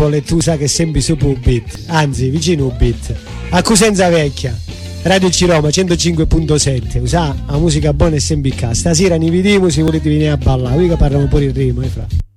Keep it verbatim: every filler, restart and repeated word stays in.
e tu sai che sempre sopra un beat, anzi vicino un beat. A Cosenza Vecchia, Radio C Roma centocinque virgola sette, usa la musica buona e sempre qua. Stasera ne vediamo se volete venire a ballare, qui che parliamo pure il rimo, eh fra.